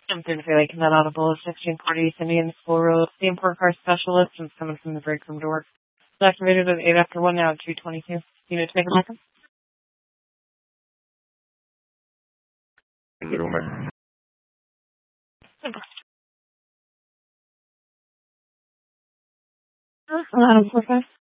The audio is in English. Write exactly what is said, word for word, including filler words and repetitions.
I'm through the Fairlake Not Audible, sixteen forty, Indian School Road, the import car specialist, and coming from the break room to work. It's activated at eight after one now at two twenty-two. You need to make a backup? Hold on, four five.